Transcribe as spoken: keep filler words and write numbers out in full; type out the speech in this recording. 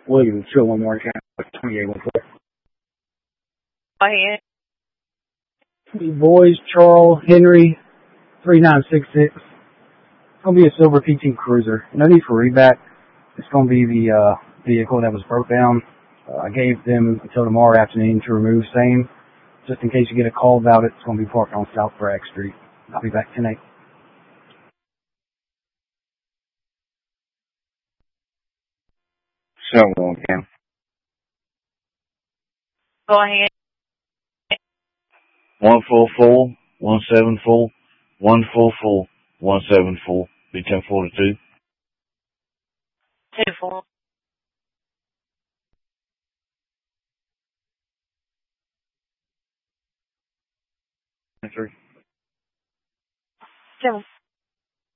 William, two one more channel, twenty-eight one four. Go ahead. Hey, boys, Charles, Henry, three nine six six. It's going to be a silver P T Cruiser. No need for reback. It's going to be the uh, vehicle that was broke down. Uh, I gave them until tomorrow afternoon to remove same. Just in case you get a call about it, it's going to be parked on South Bragg Street. I'll be back tonight. Seven one again. Go ahead. One four four, one seven four, one four four, one seven four. Be ten forty two. Two four. Three. Seven.